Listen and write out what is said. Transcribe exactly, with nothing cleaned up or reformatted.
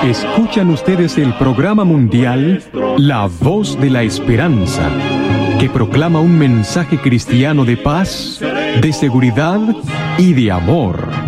Escuchan ustedes el programa mundial La Voz de la Esperanza, que proclama un mensaje cristiano de paz, de seguridad y de amor.